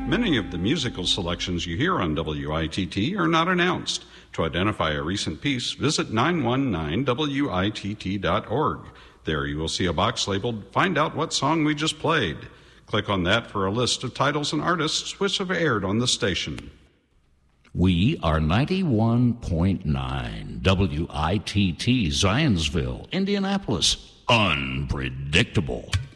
Many of the musical selections you hear on WITT are not announced. To identify a recent piece, visit 919witt.org. There you will see a box labeled Find Out What Song We Just Played. Click on that for a list of titles and artists which have aired on the station. We are 91.9 WITT Zionsville, Indianapolis. Unpredictable.